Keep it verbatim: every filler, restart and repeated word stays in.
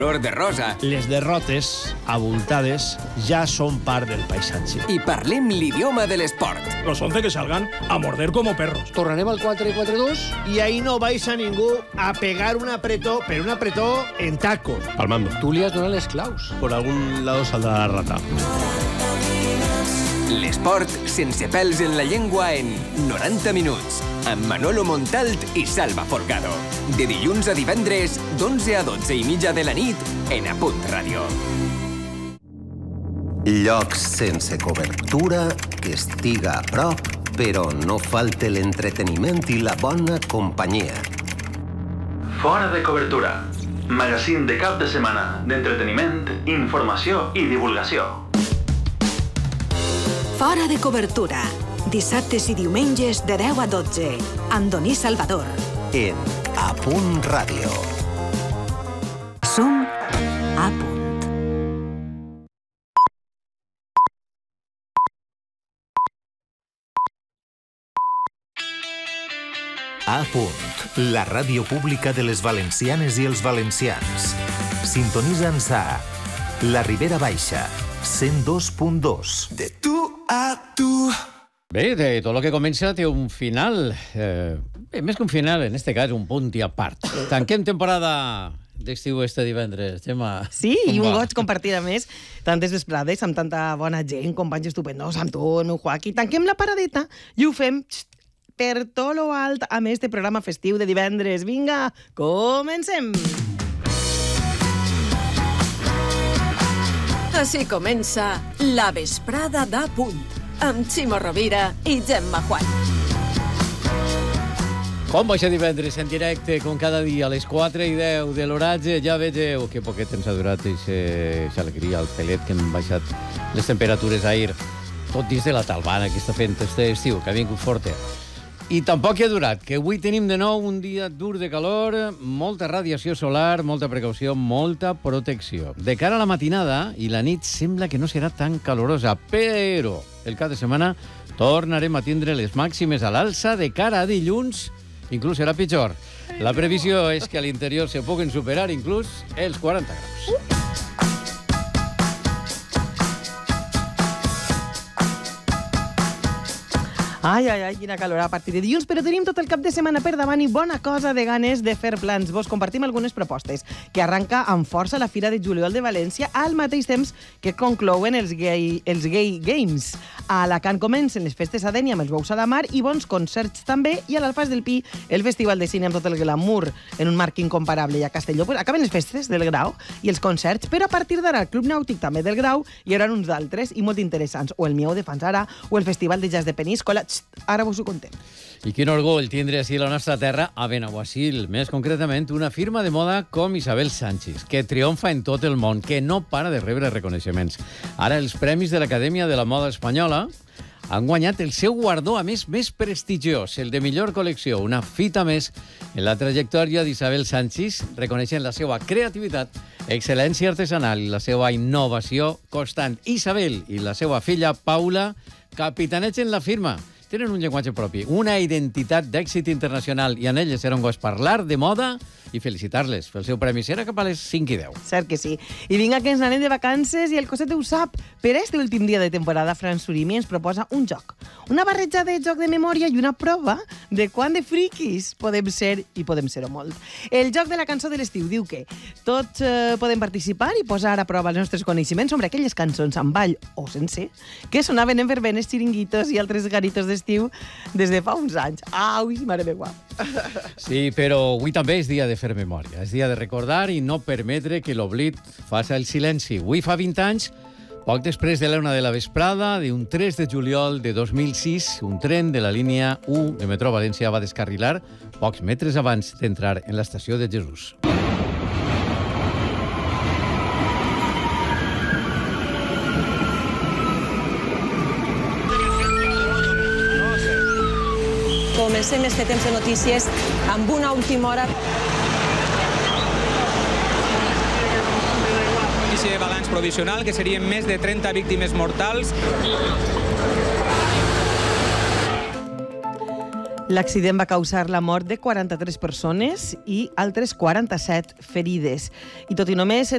color de rosa. Les derrotes, abultades, ja són part del paisatge. I parlem l'idioma de l'esport. Los once que salgan a morder como perros. Tornarem al quatre quatre dos. I ahí no vais a ningú a pegar un apretó, pero un apretó en tacos. Palmando. Tu li has donat les claus. Por algún lado saldrá la rata. L'esport sense pèls en la llengua en noranta minuts, amb Manolo Montalt i Salva Folgado. De dilluns a divendres, d'onze a dotze i mitja de la nit, en Apunt Ràdio. Llocs sense cobertura, que estiga a prop, però no falte l'entreteniment i la bona companyia. Fora de cobertura. Magazín de cap de setmana d'entreteniment, informació i divulgació. Fora de cobertura. Dissabtes i diumenges de deu a dotze. Andoní Salvador. En Apunt Ràdio. Som a punt. A Punt, la ràdio pública de les valencianes i els valencians. Sintonitza'ns a la Ribera Baixa, cent dos punt dos. De tu a tu. Bé, de tot el que comença té un final. Eh, bé, més que un final, en este cas, un punt i a part. Tanquem temporada d'estiu este divendres, Gemma. Sí, i un goig compartir a més tantes vesprades amb tanta bona gent, companys estupendos, amb tu, amb el Joaquí. Tanquem la paradeta i ho fem per tot lo alt amb este programa festiu de divendres. Vinga, comencem! Així comença la vesprada d'A Punt, amb Ximo Rovira i Gemma Juan. Com va ser divendres en directe, com cada dia, a les quatre i deu de l'oratge, ja vegeu que poquet ens ha durat aquesta alegria, el pelet que han baixat les temperatures ahir, tot dins de la talbana que està fent este estiu, que ha vingut forta. I tampoc hi ha durat, que avui tenim de nou un dia dur de calor, molta radiació solar, molta precaució, molta protecció. De cara a la matinada i la nit sembla que no serà tan calorosa, però el cap de setmana tornarem a tindre les màximes a l'alça. De cara a dilluns, inclús serà pitjor. La previsió és que a l'interior se puguen superar inclús els quaranta graus. Ai, ai, ai, quina calor a partir de dilluns, però tenim tot el cap de setmana per davant i bona cosa de ganes de fer plans. Vos compartim algunes propostes, que arranca amb força la Fira de Juliol de València al mateix temps que conclouen els Gay, els gay Games. A Alacant comencen les festes a Dénia amb els Bous a la Mar i bons concerts també, i a l'Alfàs del Pi el Festival de Cine amb tot el glamour en un marc incomparable. I a Castelló pues, acaben les festes del Grau i els concerts, però a partir d'ara el Club Nàutic també del Grau hi haurà uns d'altres i molt interessants, o el Miau de Fanzara o el Festival de Jazz de Peníscola. Ara vos ho contem. I quin orgull tindre així la nostra terra a Benaguasil, més concretament una firma de moda com Isabel Sánchez, que triomfa en tot el món, que no para de rebre reconeixements. Ara els Premis de l'Acadèmia de la Moda Espanyola han guanyat el seu guardó, a més, més prestigiós, el de millor col·lecció, una fita més en la trajectòria d'Isabel Sánchez, reconeixent la seva creativitat, excel·lència artesanal i la seva innovació constant. Isabel i la seva filla Paula capitanegen la firma. Tenen un llenguatge propi, una identitat d'èxit internacional, i en elles serà un goig parlar de moda i felicitar-les pel seu premi. Serà cap a les cinc i deu. Cert que sí. I vinga que ens anem de vacances i el Coset ho sap. Per este últim dia de temporada, Fran Surimi ens proposa un joc. Una barreja de joc de memòria i una prova de quant de friquis podem ser, i podem ser-ho molt. El joc de la cançó de l'estiu diu que tots eh, podem participar i posar a prova els nostres coneixements sobre aquelles cançons amb ball o sense que sonaven en verbenes, xiringuitos i altres garitos d'estiu des de fa uns anys. Au, mare meva. Sí, però avui també és dia de fer memòria. És dia de recordar i no permetre que l'oblit faça el silenci. Avui fa vint anys, poc després de la una de la vesprada, d'un tres de juliol de dos mil sis, un tren de la línia u de Metro València va descarrilar pocs metres abans d'entrar en l'estació de Jesús. Comencem este temps de notícies amb una última hora. Inici de balanç provisional, que serien més de trenta víctimes mortals. L'accident va causar la mort de quaranta-tres persones i altres quaranta-set ferides. I tot i només